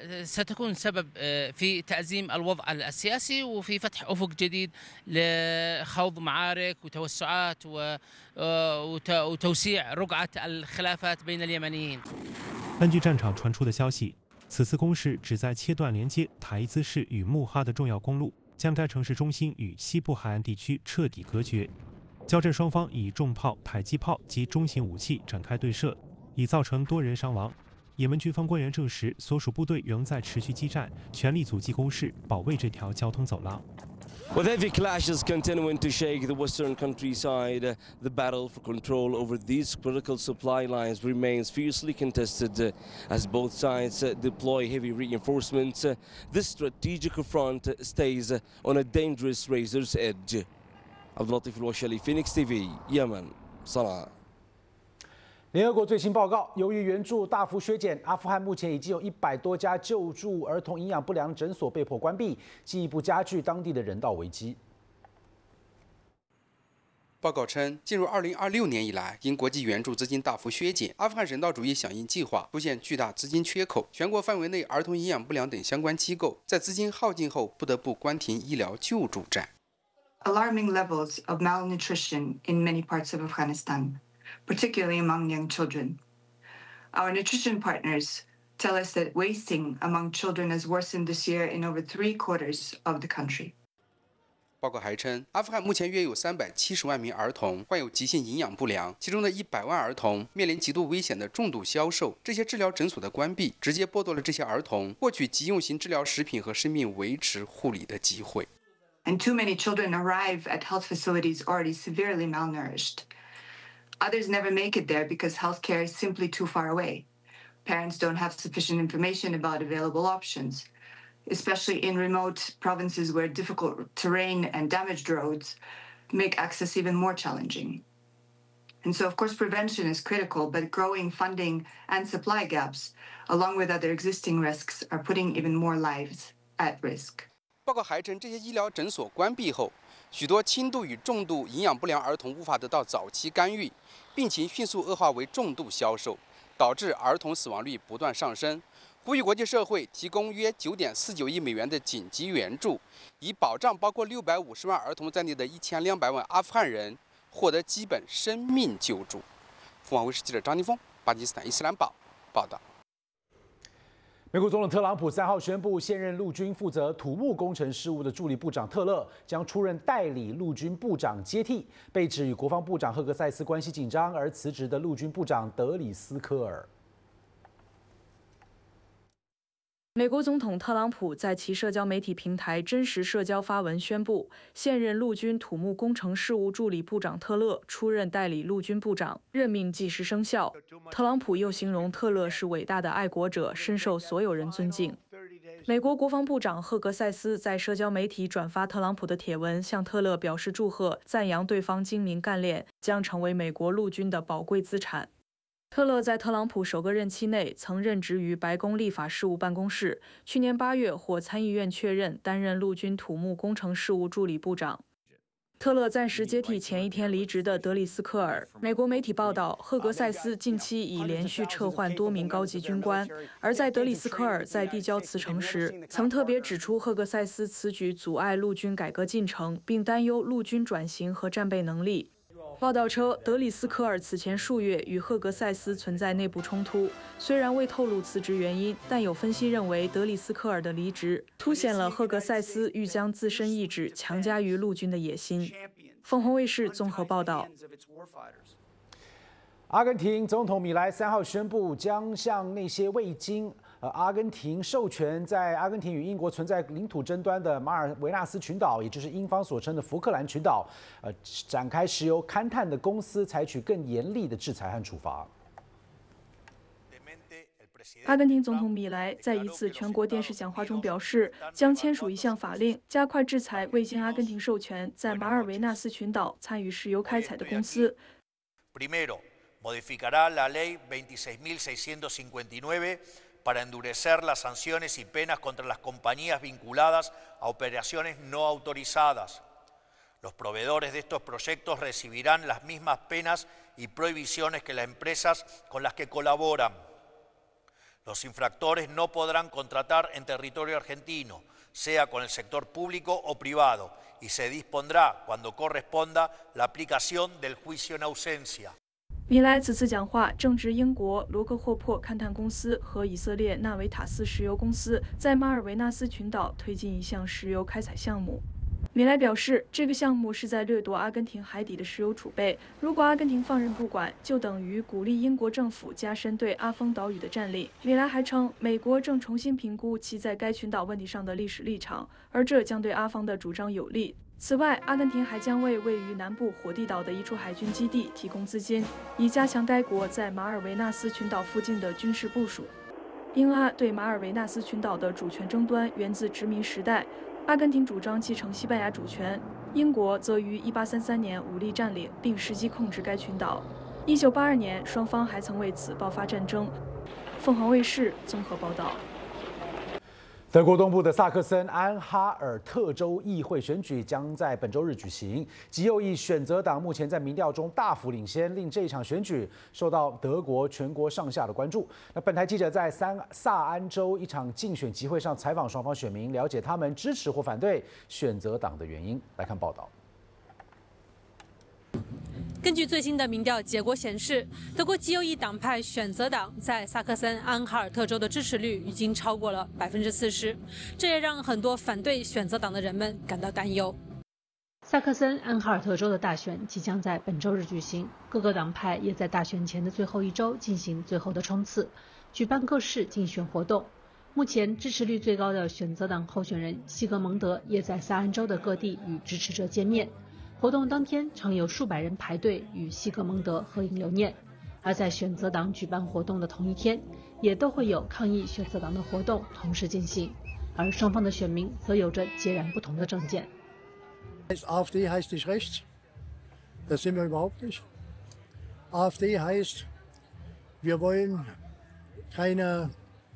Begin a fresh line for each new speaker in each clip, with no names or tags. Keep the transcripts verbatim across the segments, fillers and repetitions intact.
ستكون سبب في تأزيم الوضع السياسي وفي فتح أفق جديد لخوض معارك وتوسعات وتوسيع رقعة الخلافات بين اليمنيين。
根据战场传出的消息，此次攻势旨在切断连接台兹市与穆哈的重要公路，将该城市中心与西部海岸地区彻底隔绝。交战双方以重炮、迫击炮及中型武器展开对射，已造成多人伤亡。也门军方官员证实，所属部队仍在持续激战，全力阻击攻势，保卫这条交通走廊。
With heavy clashes continuing to shake the western countryside, the battle for control over these critical supply lines remains fiercely contested. As both sides deploy heavy reinforcements, this strategic front stays on a dangerous razor's edge. Abdulatif Al-Washali, Phoenix T V, Yemen, Sana'a。
联合国最新报告，由于援助大幅削减，阿富汗目前已经有一百多家救助儿童营养不良诊所被迫关闭，进一步加剧当地的人道危机。
报告称，进入二零二六年以来，因国际援助资金大幅削减，阿富汗人道主义响应计划出现巨大资金缺口，全国范围内儿童营养不良等相关机构在资金耗尽后，不得不关停医疗救助站。
Alarming levels of malnutrition in many parts of Afghanistan, particularly among young children. Our nutrition partners tell us that wasting among children has worsened this year in over three quarters of the country.
报告还称，阿富汗目前约有三百七十万名儿童患有急性营养不良，其中的一百万儿童面临极度危险的重度消瘦。这些治疗诊所的关闭，直接剥夺了这些儿童获取急用型治疗食品和生命维持护理的机会。
And too many children arrive at health facilities already severely malnourished. Others never make it there because healthcare is simply too far away. Parents don't have sufficient information about available options, especially in remote provinces where difficult terrain and damaged roads make access even more challenging. And so, of course, prevention is critical, but growing funding and supply gaps, along with other existing risks, are putting even more lives at risk.
报告还称，这些医疗诊所关闭后，许多轻度与重度营养不良儿童无法得到早期干预，病情迅速恶化为重度消瘦，导致儿童死亡率不断上升。呼吁国际社会提供约 九点四九亿美元的紧急援助，以保障包括六百五十万儿童在内的一千两百万阿富汗人获得基本生命救助。凤凰卫视记者张宁峰，巴基斯坦伊斯兰堡报道。
美国总统特朗普三号宣布，现任陆军负责土木工程事务的助理部长特勒将出任代理陆军部长，接替被指与国防部长赫格塞斯关系紧张而辞职的陆军部长德里斯科尔。
美国总统特朗普在其社交媒体平台真实社交发文宣布，现任陆军土木工程事务助理部长特勒出任代理陆军部长，任命即时生效。特朗普又形容特勒是伟大的爱国者，深受所有人尊敬。美国国防部长赫格塞斯在社交媒体转发特朗普的帖文，向特勒表示祝贺，赞扬对方精明干练，将成为美国陆军的宝贵资产。 特勒在特朗普首个任期内曾任职于白宫立法事务办公室，去年八月获参议院确认担任陆军土木工程事务助理部长。特勒暂时接替前一天离职的德里斯科尔。美国媒体报道，赫格塞斯近期已连续撤换多名高级军官，而在德里斯科尔在递交辞呈时，曾特别指出赫格塞斯此举阻碍陆军改革进程，并担忧陆军转型和战备能力。 报道称，德里斯科尔此前数月与赫格塞斯存在内部冲突，虽然未透露辞职原因，但有分析认为德里斯科尔的离职凸显了赫格塞斯欲将自身意志强加于陆军的野心。凤凰卫视综合报道。
阿根廷总统米莱三号宣布，将向那些未经 呃，阿根廷授权在阿根廷与英国存在领土争端的马尔维纳斯群岛，也就是英方所称的福克兰群岛，呃，展开石油勘探的公司采取更严厉的制裁和处罚。
阿根廷总统米莱在一次全国电视讲话中表示，将签署一项法令，加快制裁未经阿根廷授权在马尔维纳斯群岛参与石油开采的公司。
Modificará la ley veintiséis mil seiscientos cincuenta y nueve para endurecer las sanciones y penas contra las compañías vinculadas a operaciones no autorizadas. Los proveedores de estos proyectos recibirán las mismas penas y prohibiciones que las empresas con las que colaboran. Los infractores no podrán contratar en territorio argentino, sea con el sector público o privado, y se dispondrá, cuando corresponda, la aplicación del juicio en ausencia。
米莱此次讲话正值英国罗克霍珀勘探公司和以色列纳维塔斯石油公司在马尔维纳斯群岛推进一项石油开采项目。米莱表示，这个项目是在掠夺阿根廷海底的石油储备。如果阿根廷放任不管，就等于鼓励英国政府加深对阿丰岛屿的占领。米莱还称，美国正重新评估其在该群岛问题上的历史立场，而这将对阿方的主张有利。此外，阿根廷还将为位于南部火地岛的一处海军基地提供资金，以加强该国在马尔维纳斯群岛附近的军事部署。英阿对马尔维纳斯群岛的主权争端源自殖民时代。阿根廷主张继承西班牙主权，英国则于一八三三年武力占领并实际控制该群岛。一九八二年，双方还曾为此爆发战争。凤凰卫视综合报道。
德国东部的萨克森安哈尔特州议会选举将在本周日举行，极右翼选择党目前在民调中大幅领先，令这一场选举受到德国全国上下的关注。那本台记者在三萨安州一场竞选集会上采访双方选民，了解他们支持或反对选择党的原因。来看报道。
根据最新的民调结果显示，德国极右翼党派选择党在萨克森安哈尔特州的支持率已经超过了百分之四十，这也让很多反对选择党的人们感到担忧。萨克森安哈尔特州的大选即将在本周日举行，各个党派也在大选前的最后一周进行最后的冲刺，举办各式竞选活动。目前支持率最高的选择党候选人西格蒙德也在萨安州的各地与支持者见面。活动当天常有数百人排队与西格蒙德合影留念，而在选择党举办活动的同一天，也都会有抗议选择党的活动同时进行，而双方的选民则有着截然不同的政见。
AfD heißt nicht rechts, das sind wir überhaupt nicht. AfD heißt, wir wollen keine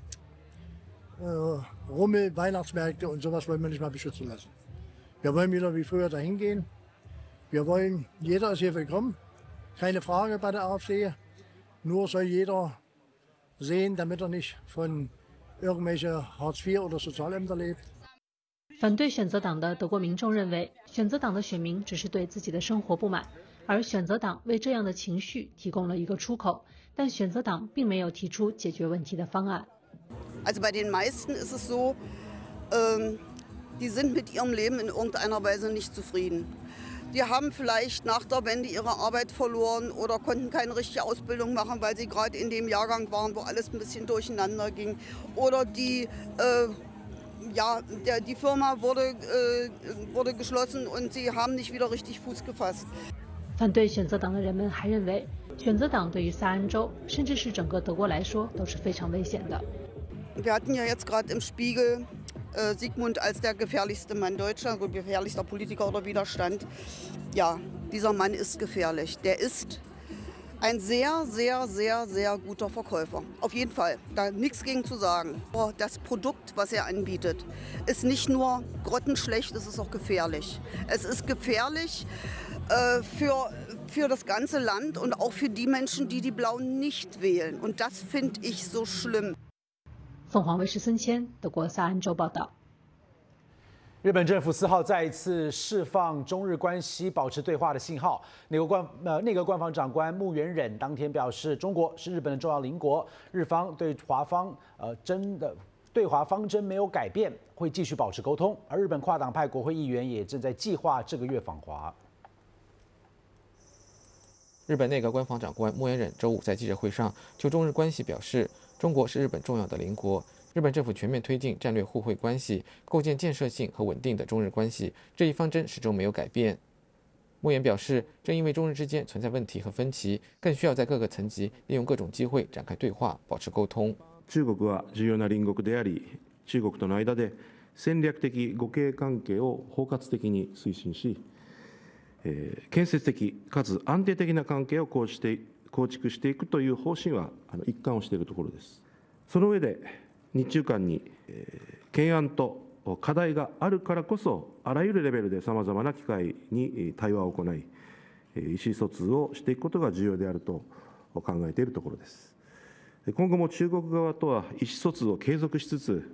äh, Rummel, Weihnachtsmärkte und sowas wollen wir nicht mal beschützen lassen. Wir wollen wieder wie früher dahin gehen.Wir wollen, jeder ist hier willkommen, keine Frage bei der AfD. Nur soll jeder sehen, damit er nicht von irgendwelche Hartz vier oder Sozialämter lebt.
反对选择党的德国民众认为，选择党的选民只是对自己的生活不满，而选择党为这样的情绪提供了一个出口，但选择党并没有提出解决问题的方案。
Also bei den meisten ist es so, ähm, die sind mit ihrem Leben in irgendeiner Weise nicht zufrieden.Die haben vielleicht nach der Wende ihre Arbeit verloren oder konnten keine richtige Ausbildung machen, weil sie gerade in dem Jahrgang waren, wo alles ein bisschen durcheinander ging. Oder die, äh, ja, der, die Firma wurde, äh, wurde geschlossen und sie haben nicht wieder richtig Fuß gefasst.
反对选择党的人们还认为，选择党对于萨安州，甚至是整个德国来说都是非常危险的。
Wir hatten ja jetzt gerade im Spiegel.Äh, Sigmund als der gefährlichste Mann Deutschlands, oder gefährlichster Politiker oder Widerstand. Ja, dieser Mann ist gefährlich. Der ist ein sehr, sehr, sehr, sehr guter Verkäufer. Auf jeden Fall, da nichts gegen zu sagen. Das Produkt, was er anbietet, ist nicht nur grottenschlecht, es ist auch gefährlich. Es ist gefährlich äh, für, für das ganze Land und auch für die Menschen, die die Blauen nicht wählen. Und das finde ich so schlimm.
凤凰卫视孙谦，德国萨安州报道。
日本政府四号再一次释放中日关系保持对话的信号。内阁官呃内阁官房长官木原忍当天表示，中国是日本的重要邻国，日方对华方呃真的对华方针没有改变，会继续保持沟通。而日本跨党派国会议员也正在计划这个月访华。
日本内阁官房长官木原忍周五在记者会上就中日关系表示，中国是日本重要的邻国，日本政府全面推进战略互惠关系，构建建设性和稳定的中日关系，这一方针始终没有改变。木原表示，正因为中日之间存在问题和分歧，更需要在各个层级利用各种机会展开对话，保持沟通。
中国は重要な隣国であり、中国との間で戦略的互恵関係を包括的に推進し、建設的かつ安定的な関係を構築していくという方針は一貫をしているところです。その上で日中間に懸案と課題があるからこそ、あらゆるレベルでさまざまな機会に対話を行い、意思疎通をしていくことが重要であると考えているところです。 今後も中国側とは意思疎通を継続しつつ、